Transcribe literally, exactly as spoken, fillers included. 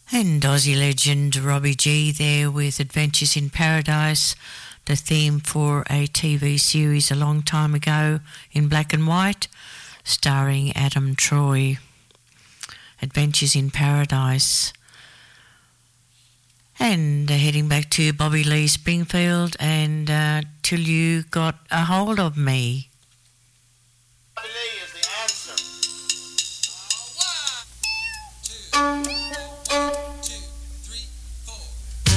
And Aussie legend Robbie G there with Adventures in Paradise, the theme for a T V series a long time ago in black and white, starring Adam Troy. Adventures in Paradise. And uh, heading back to Bobby Lee Springfield and uh, Till You Got a Hold of Me.